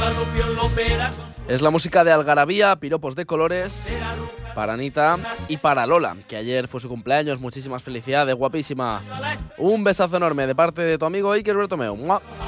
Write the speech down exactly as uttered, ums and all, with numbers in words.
Es la música de Algarabía, Piropos de Colores, para Anita y para Lola, que ayer fue su cumpleaños. Muchísimas felicidades, guapísima. Un besazo enorme de parte de tu amigo Iker Bertomeu. ¡Mua!